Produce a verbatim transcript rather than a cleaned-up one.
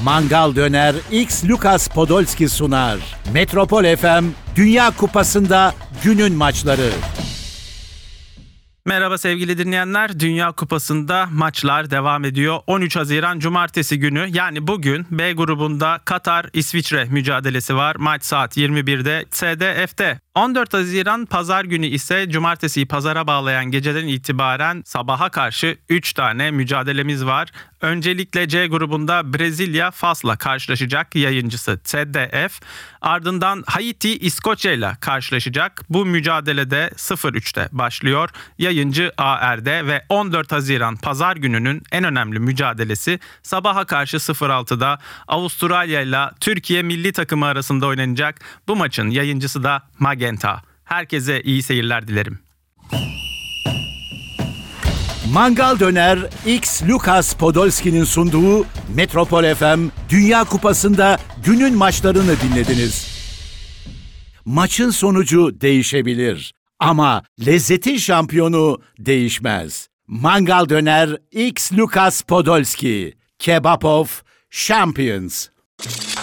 Mangal Döner X Lucas Podolski sunar. Metropol F M Dünya Kupası'nda günün maçları. Merhaba sevgili dinleyenler. Dünya Kupası'nda maçlar devam ediyor. on üç Haziran Cumartesi günü, yani bugün B grubunda Katar-İsviçre mücadelesi var. Maç saat yirmi birde S D F'te. on dört Haziran Pazar günü ise Cumartesiyi Pazara bağlayan geceden itibaren sabaha karşı üç tane mücadelemiz var. Öncelikle C grubunda Brezilya Fas'la karşılaşacak, yayıncısı S D F. Ardından Haiti İskoçya ile karşılaşacak. Bu mücadelede sıfır üçte başlıyor. Yayıncı A R'de ve on dört Haziran Pazar gününün en önemli mücadelesi sabaha karşı sıfır altıda Avustralya ile Türkiye milli takımı arasında oynanacak. Bu maçın yayıncısı da Magenta. Herkese iyi seyirler dilerim. Mangal Döner X Lucas Podolski'nin sunduğu Metropol F M Dünya Kupası'nda günün maçlarını dinlediniz. Maçın sonucu değişebilir ama lezzetin şampiyonu değişmez. Mangal Döner X Lucas Podolski, Kebab of Champions.